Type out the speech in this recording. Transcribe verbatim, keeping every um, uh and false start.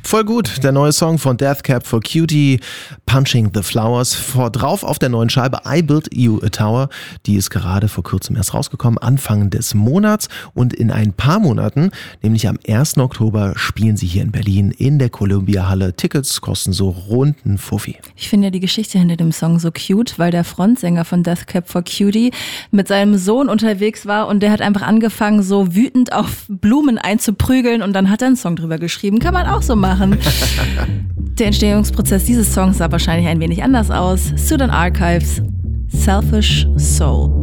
Voll gut, der neue Song von Death Cab for Cutie, Punching the Flowers. Vor drauf auf der neuen Scheibe I Built You a Tower. Die ist gerade vor kurzem erst rausgekommen, Anfang des Monats. Und in ein paar Monaten, nämlich am ersten Oktober, spielen sie hier in Berlin in der Columbia-Halle. Tickets kosten so rund einen Fuffi. Ich finde ja die Geschichte hinter dem Song so cute, weil der Frontsänger von Death Cab for Cutie mit seinem Sohn unterwegs war und der hat einfach angefangen, so wütend auf Blumen einzuprügeln und dann hat er einen Song drüber geschrieben. Kann man auch so machen. Der Entstehungsprozess dieses Songs sah wahrscheinlich ein wenig anders aus. Sudan Archives, Selfish Soul.